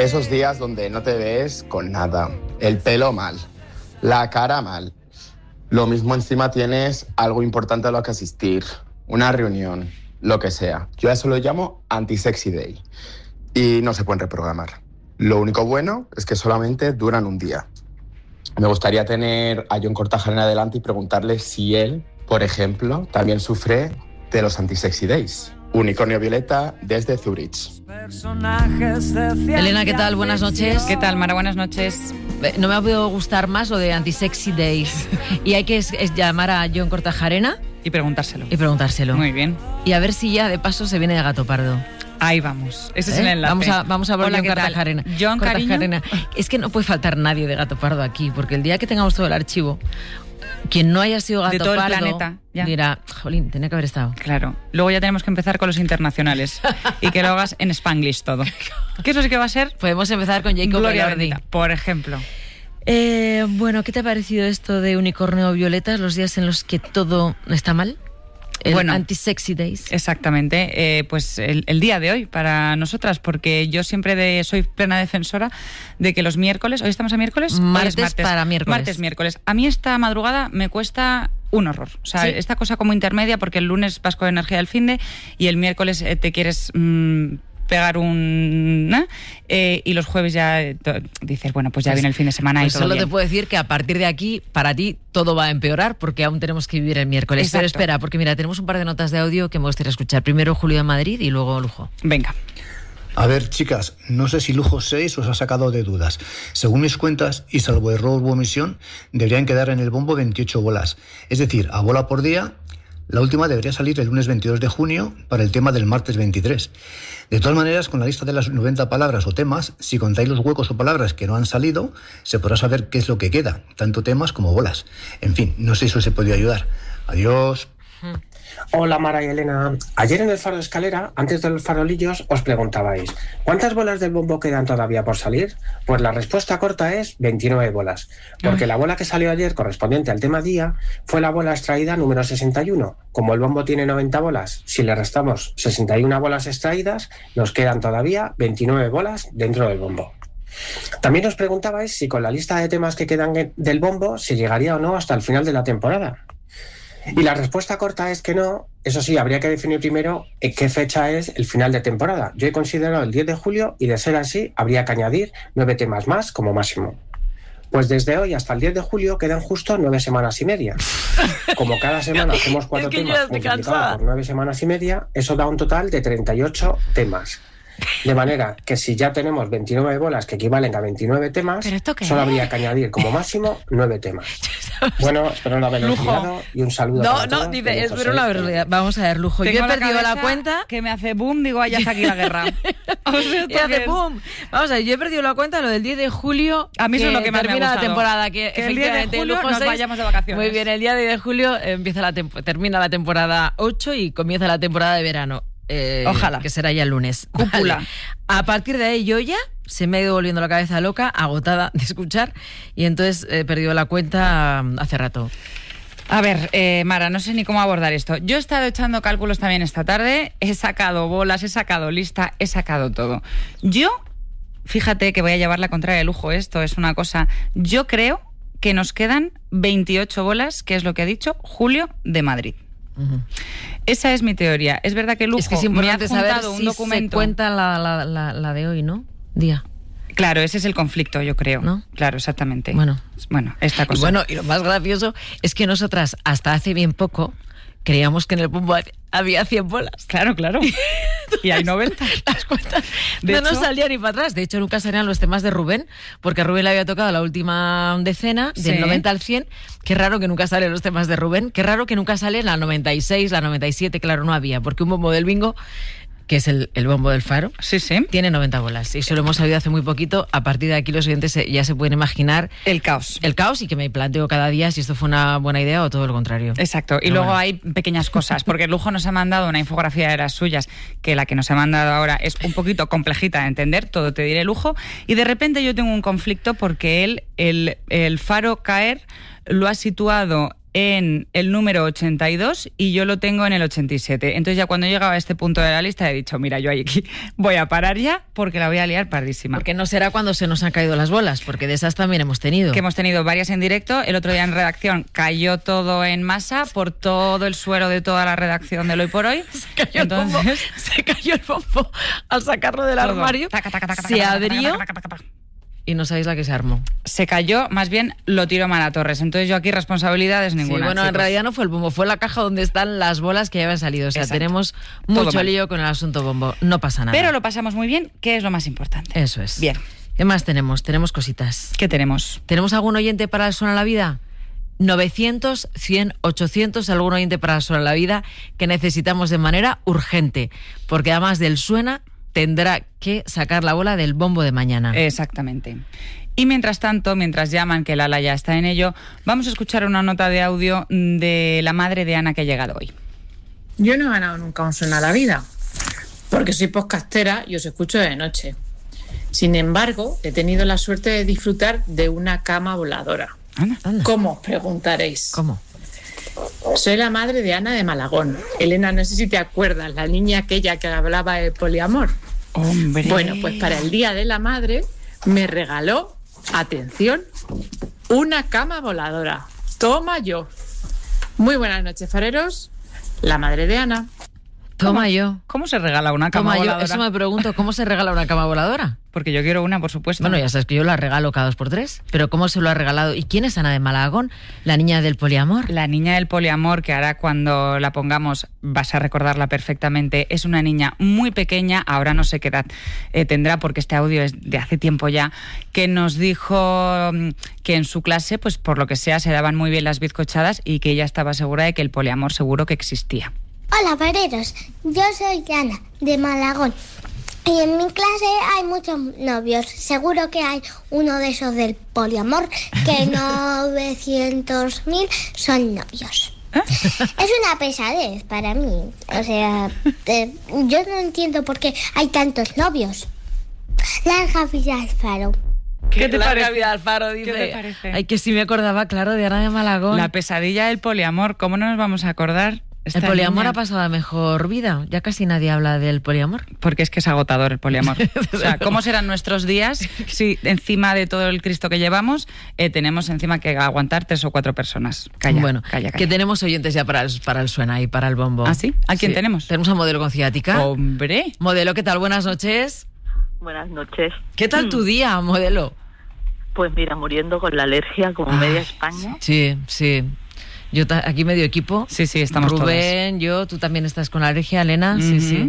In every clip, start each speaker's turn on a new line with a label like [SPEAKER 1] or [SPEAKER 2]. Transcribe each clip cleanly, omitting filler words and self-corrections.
[SPEAKER 1] Esos días donde no te ves con nada, el pelo mal, la cara mal. Lo mismo encima tienes algo importante a lo que asistir, una reunión, lo que sea. Yo a eso lo llamo anti-sexy day y no se pueden reprogramar. Lo único bueno es que solamente duran un día. Me gustaría tener a Jon Kortajarena delante y preguntarle si él, por ejemplo, también sufre de los anti-sexy days. Unicornio Violeta desde Zurich.
[SPEAKER 2] Elena, ¿qué tal? Buenas noches.
[SPEAKER 3] ¿Qué tal, Mara? Buenas noches.
[SPEAKER 2] No me ha podido gustar más lo de anti-sexy days. Y hay que llamar a Jon Kortajarena
[SPEAKER 3] y preguntárselo.
[SPEAKER 2] Muy
[SPEAKER 3] bien.
[SPEAKER 2] Y a ver si ya de paso se viene de Gato Pardo.
[SPEAKER 3] Ahí vamos. Ese es el enlace.
[SPEAKER 2] Vamos a ver Jon Kortajarena.
[SPEAKER 3] Jon, cariño.
[SPEAKER 2] Es que no puede faltar nadie de Gato Pardo aquí, porque el día que tengamos todo el archivo, quien no haya sido Gato
[SPEAKER 3] de todo
[SPEAKER 2] Pardo
[SPEAKER 3] el planeta, ya
[SPEAKER 2] dirá, jolín, tenía que haber estado.
[SPEAKER 3] Claro. Luego ya tenemos que empezar con los internacionales y que lo hagas en Spanglish todo. ¿Qué es lo que va a ser?
[SPEAKER 2] Podemos empezar con Jacob Elordi,
[SPEAKER 3] por ejemplo.
[SPEAKER 2] Bueno, ¿qué te ha parecido esto de Unicornio Violeta, los días en los que todo está mal? Anti-sexy days.
[SPEAKER 3] Exactamente. Pues el día de hoy para nosotras, porque yo siempre soy plena defensora de que los miércoles, hoy estamos a miércoles,
[SPEAKER 2] martes para miércoles.
[SPEAKER 3] Martes, miércoles. A mí esta madrugada me cuesta un horror. O sea, ¿sí? Esta cosa como intermedia, porque el lunes vas con energía del finde y el miércoles te quieres pegar y los jueves ya dices, bueno, pues ya viene el fin de semana y todo
[SPEAKER 2] solo
[SPEAKER 3] bien.
[SPEAKER 2] Te puedo decir que a partir de aquí, para ti, todo va a empeorar porque aún tenemos que vivir el miércoles.
[SPEAKER 3] Exacto.
[SPEAKER 2] Pero espera, porque mira, tenemos un par de notas de audio que me gustaría escuchar. Primero Julio de Madrid y luego Lujo.
[SPEAKER 3] Venga.
[SPEAKER 4] A ver, chicas, no sé si Lujo 6 os ha sacado de dudas. Según mis cuentas, y salvo error u omisión, deberían quedar en el bombo 28 bolas. Es decir, a bola por día. La última debería salir el lunes 22 de junio para el tema del martes 23. De todas maneras, con la lista de las 90 palabras o temas, si contáis los huecos o palabras que no han salido, se podrá saber qué es lo que queda, tanto temas como bolas. En fin, no sé si os he podido ayudar. Adiós.
[SPEAKER 5] Hola Mara y Elena. Ayer en el Faro de Escalera, antes de los farolillos, os preguntabais ¿cuántas bolas del bombo quedan todavía por salir? Pues la respuesta corta es 29 bolas, porque la bola que salió ayer correspondiente al tema día fue la bola extraída número 61. Como el bombo tiene 90 bolas, si le restamos 61 bolas extraídas, nos quedan todavía 29 bolas dentro del bombo. También os preguntabais si con la lista de temas que quedan del bombo se llegaría o no hasta el final de la temporada. Y la respuesta corta es que no. Eso sí, habría que definir primero en qué fecha es el final de temporada. Yo he considerado el 10 de julio y de ser así, habría que añadir 9 temas más como máximo. Pues desde hoy hasta el 10 de julio quedan justo 9 semanas y media. Como cada semana hacemos 4 temas multiplicado por 9 semanas y media, eso da un total de 38 temas. De manera que si ya tenemos 29 bolas que equivalen a 29 temas, solo habría que añadir como máximo 9 temas. Bueno, espero no haberlo olvidado y un saludo para todos.
[SPEAKER 2] Dice, espero no haberlo olvidado. Vamos a ver, Lujo. Yo he perdido la cuenta.
[SPEAKER 3] Que me hace boom, digo, ya está aquí la guerra.
[SPEAKER 2] Y hace boom. Vamos a ver, yo he perdido la cuenta lo del 10 de julio.
[SPEAKER 3] A mí eso es lo que más me ha gustado.
[SPEAKER 2] Termina la temporada. Que
[SPEAKER 3] el 10 de julio nos vayamos de vacaciones.
[SPEAKER 2] Muy bien, el día 10 de julio termina la temporada 8 y comienza la temporada de verano.
[SPEAKER 3] Ojalá.
[SPEAKER 2] Que será ya el lunes.
[SPEAKER 3] Cúpula.
[SPEAKER 2] Vale. A partir de ahí yo ya se me ha ido volviendo la cabeza loca, agotada de escuchar, y entonces he perdido la cuenta hace rato.
[SPEAKER 3] A ver, Mara, no sé ni cómo abordar esto. Yo he estado echando cálculos también esta tarde, he sacado bolas, he sacado lista, he sacado todo. Yo, fíjate que voy a llevar la contraria de Lujo, esto es una cosa. Yo creo que nos quedan 28 bolas, que es lo que ha dicho Julio de Madrid. Uh-huh. Esa es mi teoría. Es verdad que Lujo
[SPEAKER 2] es que es importante
[SPEAKER 3] me ha juntado
[SPEAKER 2] saber
[SPEAKER 3] un
[SPEAKER 2] si
[SPEAKER 3] documento.
[SPEAKER 2] Se cuenta la de hoy, ¿no? Día.
[SPEAKER 3] Claro, ese es el conflicto, yo creo.
[SPEAKER 2] ¿No?
[SPEAKER 3] Claro, exactamente.
[SPEAKER 2] Bueno,
[SPEAKER 3] esta cosa.
[SPEAKER 2] Y lo más gracioso es que nosotras, hasta hace bien poco, creíamos que en el bombo había 100 bolas.
[SPEAKER 3] Claro. Y hay 90.
[SPEAKER 2] Las cuentas nos salían ni para atrás. De hecho, nunca salían los temas de Rubén, porque a Rubén le había tocado la última decena, del 90 al 100. Qué raro que nunca salen los temas de Rubén. Qué raro que nunca salen la 96, la 97. Claro, no había, porque un bombo del bingo, que es el bombo del Faro,
[SPEAKER 3] sí.
[SPEAKER 2] tiene 90 bolas. Y eso lo hemos sabido hace muy poquito. A partir de aquí los oyentes ya se pueden imaginar
[SPEAKER 3] el caos.
[SPEAKER 2] Y que me planteo cada día si esto fue una buena idea o todo lo contrario.
[SPEAKER 3] Exacto. Y luego hay pequeñas cosas, porque Lujo nos ha mandado una infografía de las suyas, que la que nos ha mandado ahora es un poquito complejita de entender, todo te diré Lujo, y de repente yo tengo un conflicto porque el Faro caer lo ha situado en el número 82 y yo lo tengo en el 87. Entonces ya cuando llegaba a este punto de la lista he dicho, mira, yo aquí voy a parar ya porque la voy a liar pardísima.
[SPEAKER 2] Porque no será cuando se nos han caído las bolas, porque de esas también hemos tenido.
[SPEAKER 3] Que hemos tenido varias en directo. El otro día en redacción cayó todo en masa por todo el suero de toda la redacción del Hoy por Hoy.
[SPEAKER 2] Se cayó el bombo al sacarlo del armario. Se abrió. Y no sabéis la que se armó.
[SPEAKER 3] Se cayó, más bien lo tiró Mara Torres. Entonces yo aquí responsabilidades ninguna.
[SPEAKER 2] Sí, bueno,
[SPEAKER 3] chicos.
[SPEAKER 2] En realidad no fue el bombo, fue la caja donde están las bolas que ya habían salido. O sea,
[SPEAKER 3] Exacto.
[SPEAKER 2] tenemos mucho lío con el asunto bombo. No pasa nada.
[SPEAKER 3] Pero lo pasamos muy bien, que es lo más importante.
[SPEAKER 2] Eso es.
[SPEAKER 3] Bien.
[SPEAKER 2] ¿Qué más tenemos? Tenemos cositas.
[SPEAKER 3] ¿Qué tenemos?
[SPEAKER 2] ¿Tenemos algún oyente para el Suena la Vida? 900, 100, 800, algún oyente para el Suena la Vida que necesitamos de manera urgente. Porque además del Suena, tendrá que sacar la bola del bombo de mañana.
[SPEAKER 3] Exactamente. Y mientras tanto, mientras llaman, que Lala ya está en ello, vamos a escuchar una nota de audio de la madre de Ana que ha llegado hoy.
[SPEAKER 6] Yo no he ganado nunca un Suena la Vida, porque soy podcastera y os escucho de noche. Sin embargo, he tenido la suerte de disfrutar de una cama voladora.
[SPEAKER 3] Anda.
[SPEAKER 6] ¿Cómo? Os preguntaréis.
[SPEAKER 2] ¿Cómo?
[SPEAKER 6] Soy la madre de Ana de Malagón. Elena, no sé si te acuerdas, la niña aquella que hablaba de poliamor.
[SPEAKER 3] ¡Hombre!
[SPEAKER 6] Bueno, pues para el Día de la Madre me regaló, atención, una cama voladora. Toma yo. Muy buenas noches, fareros. La madre de Ana.
[SPEAKER 2] Toma yo.
[SPEAKER 3] ¿Cómo se regala una cama voladora?
[SPEAKER 2] Eso me pregunto, ¿cómo se regala una cama voladora?
[SPEAKER 3] Porque yo quiero una, por supuesto.
[SPEAKER 2] Bueno, ya sabes que yo la regalo cada 2x3, pero ¿cómo se lo ha regalado? ¿Y quién es Ana de Malagón? ¿La niña del poliamor?
[SPEAKER 3] La niña del poliamor, que ahora cuando la pongamos vas a recordarla perfectamente, es una niña muy pequeña, ahora no sé qué edad tendrá, porque este audio es de hace tiempo ya, que nos dijo que en su clase, pues por lo que sea, se daban muy bien las bizcochadas y que ella estaba segura de que el poliamor seguro que existía.
[SPEAKER 7] Hola, fareros. Yo soy Ana, de Malagón. Y en mi clase hay muchos novios. Seguro que hay uno de esos del poliamor, que 900.000 son novios. Es una pesadez para mí. O sea, yo no entiendo por qué hay tantos novios. Larga vida al faro.
[SPEAKER 2] ¿Qué te
[SPEAKER 3] parece?
[SPEAKER 2] parece? Vida Alfaro, dice.
[SPEAKER 3] ¿Qué te parece?
[SPEAKER 2] Ay, que sí me acordaba, claro, de Ana de Malagón.
[SPEAKER 3] La pesadilla del poliamor, ¿cómo no nos vamos a acordar?
[SPEAKER 2] El poliamor ha pasado a mejor vida. Ya casi nadie habla del poliamor.
[SPEAKER 3] Porque es que es agotador el poliamor. O sea, ¿cómo serán nuestros días si encima de todo el Cristo que llevamos tenemos encima que aguantar 3 o 4 personas? Calla,
[SPEAKER 2] bueno,
[SPEAKER 3] calla.
[SPEAKER 2] Que tenemos oyentes ya para el Suena y para el bombo.
[SPEAKER 3] ¿Ah, sí? ¿A quién
[SPEAKER 2] Sí.
[SPEAKER 3] tenemos?
[SPEAKER 2] Tenemos a Modelo con ciática.
[SPEAKER 3] ¡Hombre!
[SPEAKER 2] Modelo, ¿qué tal? Buenas noches.
[SPEAKER 8] Buenas noches.
[SPEAKER 2] ¿Qué tal tu día, Modelo?
[SPEAKER 8] Pues mira, muriendo con la alergia como media España.
[SPEAKER 2] Sí, sí. Yo aquí medio equipo.
[SPEAKER 3] Sí, sí, estamos
[SPEAKER 2] Rubén, yo, tú también estás con la alergia, Elena. Sí, sí.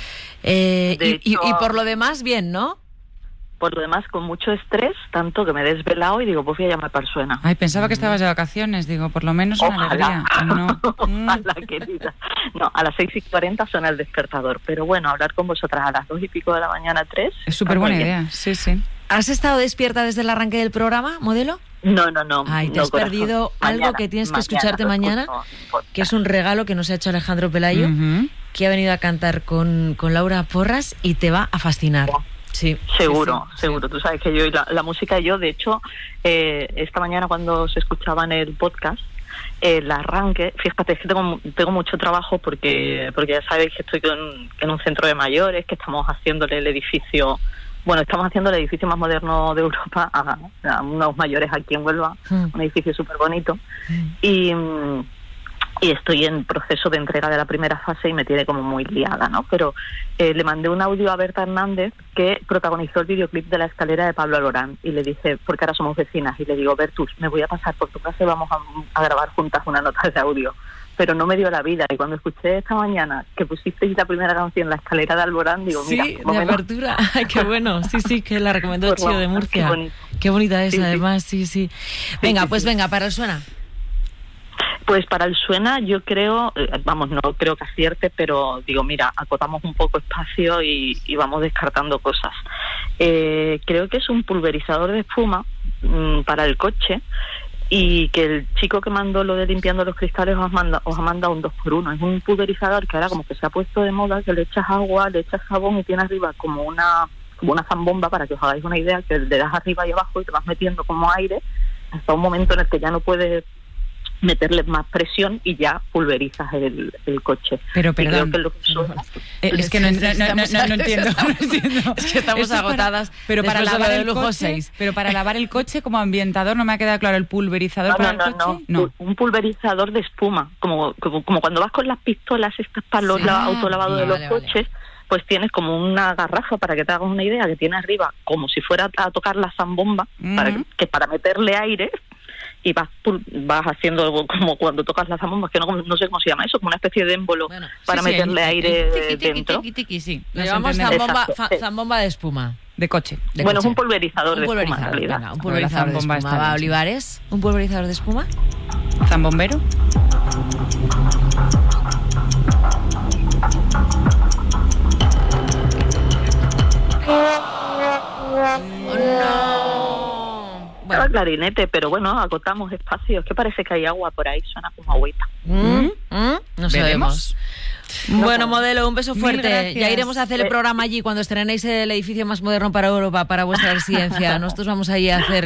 [SPEAKER 2] Y por lo demás, bien, ¿no?
[SPEAKER 8] Por lo demás, con mucho estrés, tanto que me he desvelado y digo, pues voy a llamar para el Suena.
[SPEAKER 3] Ay, pensaba que estabas de vacaciones. Digo, por lo menos una alegría. No.
[SPEAKER 8] Ojalá, querida. No, a las 6:40 suena el despertador. Pero bueno, hablar con vosotras a las 2:00 de la mañana, 3.
[SPEAKER 3] Es súper buena idea, sí, sí.
[SPEAKER 2] ¿Has estado despierta desde el arranque del programa, Modelo?
[SPEAKER 8] No.
[SPEAKER 2] Ay, te
[SPEAKER 8] no,
[SPEAKER 2] has perdido
[SPEAKER 8] corazón.
[SPEAKER 2] algo que tienes que escucharte mañana, que es un regalo que nos ha hecho Alejandro Pelayo, que ha venido a cantar con Laura Porras y te va a fascinar. Sí,
[SPEAKER 8] Seguro,
[SPEAKER 2] sí.
[SPEAKER 8] seguro. Tú sabes que yo y la música, yo de hecho, esta mañana cuando se escuchaba en el podcast, el arranque, fíjate, es que tengo mucho trabajo porque ya sabéis que estoy en un centro de mayores, que estamos haciéndole el edificio... Bueno, estamos haciendo el edificio más moderno de Europa a unos mayores aquí en Huelva, un edificio súper bonito. Y estoy en proceso de entrega de la primera fase y me tiene como muy liada, ¿no? Pero le mandé un audio a Berta Hernández, que protagonizó el videoclip de La escalera de Pablo Alborán, y le dije, porque ahora somos vecinas, y le digo, Bertus, me voy a pasar por tu casa y vamos a grabar juntas una nota de audio. Pero no me dio la vida, y cuando escuché esta mañana que pusisteis la primera canción, La escalera de Alborán, digo, mira,
[SPEAKER 2] sí, de apertura. Ay, qué bueno. Sí, que la recomendó el
[SPEAKER 8] Pues
[SPEAKER 2] Chío de Murcia. Qué bonita es, además, sí. Venga, pues venga, para el Suena.
[SPEAKER 8] Pues para el Suena yo creo, no creo que acierte, pero digo, mira, acotamos un poco espacio y vamos descartando cosas. Creo que es un pulverizador de espuma para el coche, y que el chico que mandó lo de limpiando los cristales os ha mandado un 2x1. Es un pulverizador que ahora como que se ha puesto de moda, que le echas agua, le echas jabón y tiene arriba como una zambomba, para que os hagáis una idea, que le das arriba y abajo y te vas metiendo como aire hasta un momento en el que ya no puedes meterle más presión y ya pulverizas el coche.
[SPEAKER 3] Pero perdón,
[SPEAKER 8] creo que
[SPEAKER 3] es que no entiendo.
[SPEAKER 2] Es que estamos agotadas.
[SPEAKER 3] Pero para lavar el
[SPEAKER 2] lujo
[SPEAKER 3] coche,
[SPEAKER 2] 6.
[SPEAKER 3] pero para lavar el coche como ambientador no me ha quedado claro. ¿El pulverizador para el coche?
[SPEAKER 8] No. Un pulverizador de espuma, como cuando vas con las pistolas estas para los autolavados de los coches. Pues tienes como una garrafa, para que te hagas una idea, que tiene arriba como si fuera a tocar la zambomba, para meterle aire, y vas haciendo como cuando tocas la zambomba, que no sé cómo se llama eso, como una especie de émbolo para meterle aire dentro.
[SPEAKER 3] Sí.
[SPEAKER 2] Le llamamos zambomba de espuma.
[SPEAKER 3] De coche.
[SPEAKER 8] Es un pulverizador de espuma, en realidad.
[SPEAKER 2] Venga, un pulverizador de espuma. ¿Va, Olivares? ¿Un pulverizador de espuma?
[SPEAKER 3] ¿Zambombero?
[SPEAKER 2] No.
[SPEAKER 8] Bueno. Clarinete, pero bueno, agotamos espacios. Que parece que hay agua por ahí, suena como agüita.
[SPEAKER 2] No sabemos. Bueno, modelo, un beso fuerte. Ya iremos a hacer el programa allí cuando estrenéis el edificio más moderno para Europa, para vuestra residencia. Nosotros vamos allí a hacer